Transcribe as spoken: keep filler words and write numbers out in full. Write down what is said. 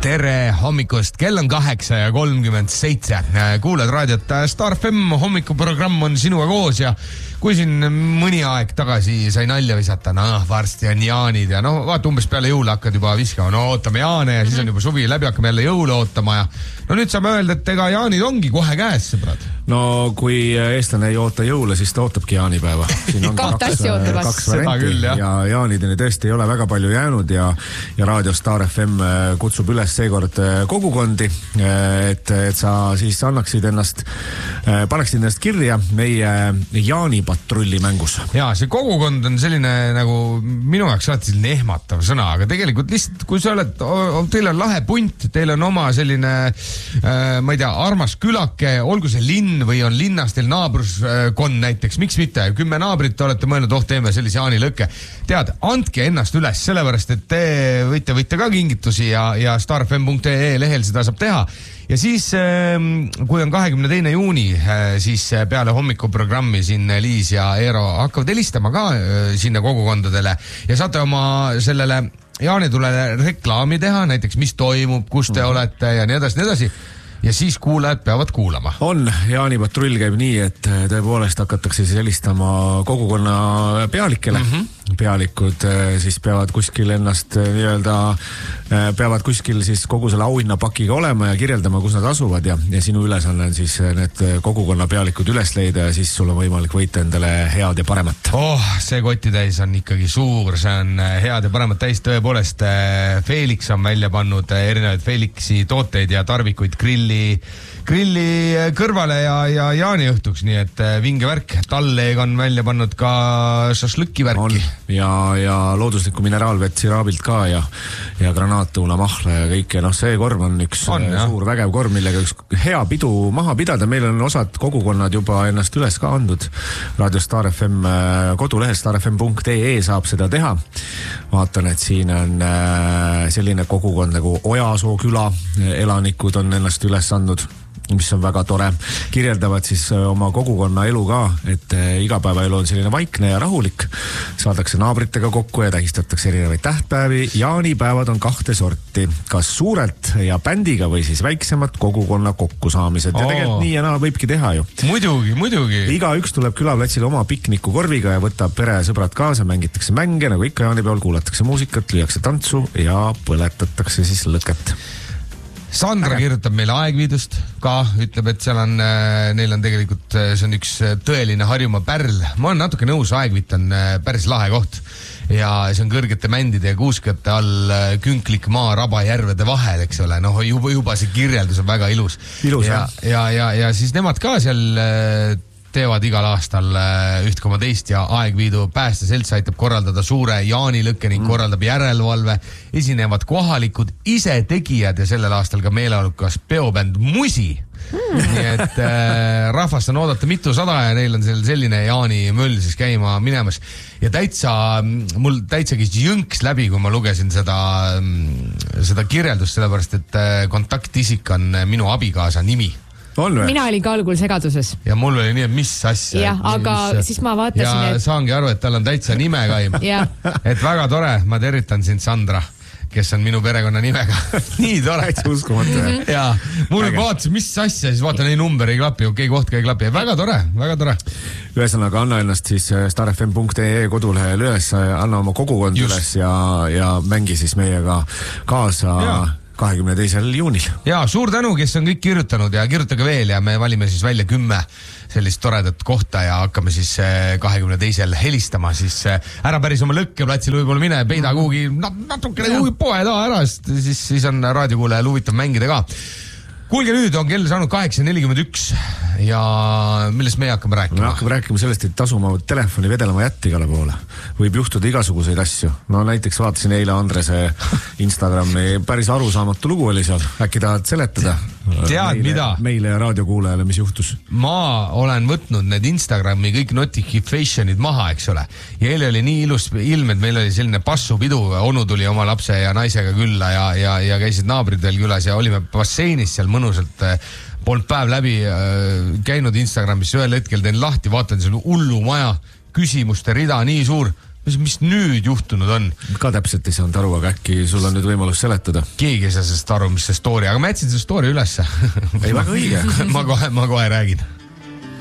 tere hommikust, kell on kaheksa ja kolmkümmend seitse. Kuuled raadiot Star F M, hommikuprogramm on sinuga koos ja kui siin mõni aeg tagasi sai nalja visata, noh, varsti on jaanid ja no vaata, umbes peale jõule hakkad juba viskama, no ootame jaane ja siis on juba suvi läbi, hakkame jälle jõule ootama ja no nüüd saame öelda, et ega jaanid ongi kohe käes, sõbrad. No kui eestlane ei oota jõule, siis ta ootabki jaanipäeva. Siin on kaks, kaks varianti küll, ja. ja jaanideni tõesti ei ole väga palju jäänud ja, ja raadio Star F M kutsub üles seekord kogukondi, et, et sa siis annaksid ennast, paneksid ennast kirja meie jaanipatrulli mängus. Ja see kogukond on selline nagu minu jaoks alati selline ehmatav sõna, aga tegelikult lihtsalt kui sa oled, teil on lahe punt, teil on oma selline, ma ei tea, armas külake, olgu see linn või on linnas teil naabruskond näiteks, miks mitte, kümme naabrit olete mõelnud, oh teeme sellise jaanilõkke. Tead, andke ennast üles, sellepärast, et te võite, võite ka kingitusi ja, ja starfm punkt ee lehel seda saab teha. Ja siis, kui on kahekümne teine juuni, siis peale hommikuprogrammi siin Liis ja Eero hakkavad helistama ka sinna kogukondadele ja saate oma sellele jaanitulele reklaami teha, näiteks mis toimub, kus te olete ja nii edasi, nii edasi. Ja siis kuulajad peavad kuulama. On, jaanipatrull käib nii, et tõepoolest hakatakse siis helistama kogukonna pealikele. Mm-hmm. Pealikud siis peavad kuskil ennast nii-öelda, peavad kuskil siis kogu selle auhinnapakiga olema ja kirjeldama, kus nad asuvad ja, ja sinu ülesanne on siis need kogukonna pealikud üles leida ja siis sul on võimalik võita endale head ja paremat. Oh, see kotitäis on ikkagi suur, see on head ja paremat täis. Tõepoolest, Felix on välja pannud erinevaid Felixi tooteid ja tarvikuid grilli, grilli kõrvale ja, ja jaaniõhtuks, nii et vinge värk. Talleeg on välja pannud ka šašlõki värki. Ja, ja looduslikku mineraalvett siraabilt ka ja, ja granaattuula mahla ja kõike. No see korv on üks on, suur jah. Vägev korv, millega üks hea pidu maha pidada. Meil on osad kogukonnad juba ennast üles ka andnud. Radio Star F M kodulehel starfm punkt ee saab seda teha. Vaatan, et siin on selline kogukond nagu Ojasoo küla elanikud on ennast üles andnud, mis on väga tore. Kirjeldavad siis oma kogukonna elu ka, et igapäevaelu on selline vaikne ja rahulik. Saadakse naabritega kokku ja tähistatakse erinevaid tähtpäevi. Jaanipäevad on kahte sorti, kas suurelt ja bändiga või siis väiksemad kogukonna kokkusaamised. Ja oh. tegelikult nii ja naa võibki teha ju. Muidugi, muidugi. Iga üks tuleb külaplatsile oma pikniku korviga ja võtab pere ja sõbrad kaasa, mängitakse mänge, nagu ikka jaanipäeval kuulatakse muusikat, lüüakse tantsu ja põletatakse siis lõket. Sandra kirjutab meile Aegviidust ka, ütleb, et seal on, neil on tegelikult, see on üks tõeline Harjumaa pärl. Ma olen natuke nõus, Aegviit on päris lahe koht ja see on kõrgete mändide ja kuuskate all künklik maa Rabajärvede vahel, eks ole. Noh, juba, juba see kirjeldus on väga ilus. Ilus, ja, ja, ja, ja siis nemad ka seal teevad igal aastal üht koma teist ja Aegviidu päästeselts aitab korraldada suure jaanilõkke ning mm. korraldab järelevalve. Esinevad kohalikud ise tegijad ja sellel aastal ka meeleolukas peobänd Musi. Mm. Nii et äh, rahvast on oodata mitu sada ja neil on selline jaanimöll siis käima minemas. Ja täitsa, mul täitsa käis jõnks läbi, kui ma lugesin seda, seda kirjeldust, sellepärast et kontaktisik on minu abikaasa nimi. Mina olin ka algul segaduses. Ja mul oli nii, et mis asja. Ja, aga mis... siis ma vaatasin, ja et... saangi aru, et tal on täitsa nime ka. Et väga tore, ma tervitan sind, Sandra, kes on minu perekonna nimega. Nii tore. Täitsa uskumatu. Ja mul vaatasin, mis asja, siis vaatan, ei number ei klapi, okei, koht ka ei klapi. Väga tore, väga tore. Ühesõnaga, anna ennast siis starfm punkt ee kodulehel üles, anna oma kogukond Just. üles ja, ja mängi siis meiega kaasa ja. kahekümne teisel juunil. Ja suur tänu, kes on kõik kirjutanud ja kirjutage veel ja me valime siis välja kümme sellist toredat kohta ja hakkame siis kahekümne teisel helistama, siis ära päris oma lõkkeplatsile võib-olla mine, peida kuhugi natukene kuhugi poe taha ära, siis, siis on raadiokuulajal huvitav mängida ka. Kuulge, nüüd on kell saanud kaheksa nelikümmend üks ja millest meie hakkame rääkima? Me hakkame rääkima sellest, et tasuma telefoni vedelema jätti igale poole. Võib juhtuda igasuguseid asju. No näiteks vaatasin eile Andrese Instagrami, päris arusaamatu lugu oli seal. Äkki tahad seletada? Tead meile, mida? Meile ja raadiokuulajale, mis juhtus? Ma olen võtnud need Instagrami kõik notificationid maha, eks ole. Ja eile oli nii ilus ilm, et meil oli selline passupidu. Onu tuli oma lapse ja naisega külla ja, ja, ja käisid naabridel külas ja olime basseinis seal mõnusalt polnud päev läbi käinud Instagramis. Ühel hetkel teen lahti, vaatan selle hullu maja, küsimuste rida nii suur. mis, mis nüüd juhtunud on? Ka täpselt ei saanud aru, aga äkki sul on nüüd võimalus seletada. Keegi ei saa sellest aru, mis see story, aga ma jätsin selle story ülesse. Ei, väga õige. ma kohe, ma kohe räägin.